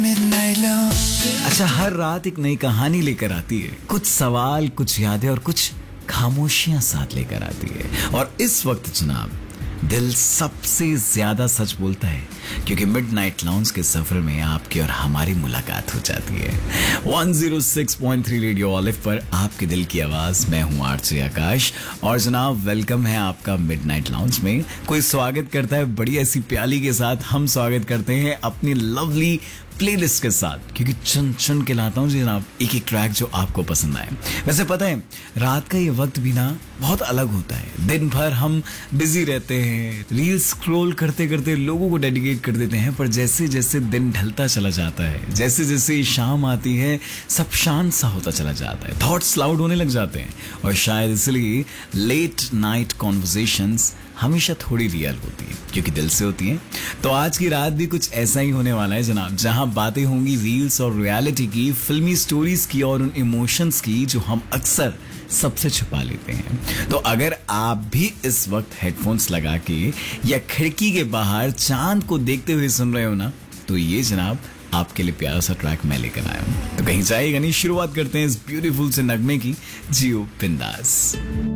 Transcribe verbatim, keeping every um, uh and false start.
अच्छा, हर रात एक नई कहानी लेकर आती है, कुछ सवाल, कुछ यादें और कुछ खामोशियां साथ लेकर आती है। और इस वक्त जनाब दिल सबसे ज्यादा सच बोलता है, क्योंकि मिडनाइट लाउंज के सफर में आपकी और हमारी मुलाकात हो जाती है। एक सौ छह पॉइंट तीन रेडियो ऑलिव पर आपके दिल की आवाज, मैं हूं आरजे आकाश। और जनाब वेलकम है आपका मिडनाइट लाउंज में। कोई स्वागत करता है बड़ी ऐसी प्याली के साथ, हम स्वागत करते हैं अपनी लवली प्लेलिस्ट के साथ, क्योंकि चुन चुन के लाता हूँ जनाब एक एक ट्रैक जो आपको पसंद आए। वैसे पता है, रात का ये वक्त भी ना बहुत अलग होता है। दिन भर हम बिजी रहते हैं, रील्स स्क्रॉल करते करते लोगों को डेडिकेट कर देते हैं, पर जैसे जैसे दिन ढलता चला जाता है, जैसे जैसे शाम आती है, सब शांत सा होता चला जाता है, थॉट्स लाउड होने लग जाते हैं। और शायद इसलिए लेट नाइट कॉन्वर्सेशंस हमेशा थोड़ी रियल होती है, क्योंकि दिल से होती है। तो आज की रात भी कुछ ऐसा ही होने वाला है जनाब, जहां बातें होंगी रील्स और रियलिटी की, फिल्मी स्टोरीज की और उन इमोशंस की जो हम अक्सर सबसे छुपा लेते हैं। तो अगर आप भी इस वक्त हेडफोन्स लगा के या खिड़की के बाहर चांद को देखते हुए सुन रहे हो ना, तो ये जनाब आपके लिए प्यारा सा ट्रैक मैं लेकर आया हूं। तो कहीं जाएगा नहीं, शुरुआत करते हैं इस ब्यूटीफुल से नगमे की। जियो बिंदास।